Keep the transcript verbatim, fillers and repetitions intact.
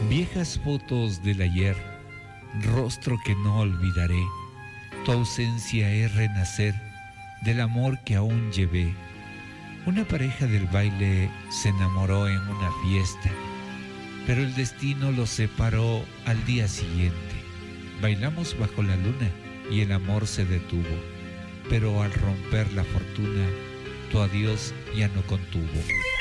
Viejas fotos del ayer, rostro que no olvidaré. Tu ausencia es renacer del amor que aún llevé. Una pareja del baile se enamoró en una fiesta, pero el destino los separó al día siguiente. Bailamos bajo la luna y el amor se detuvo, pero al romper la fortuna, tu adiós ya no contuvo.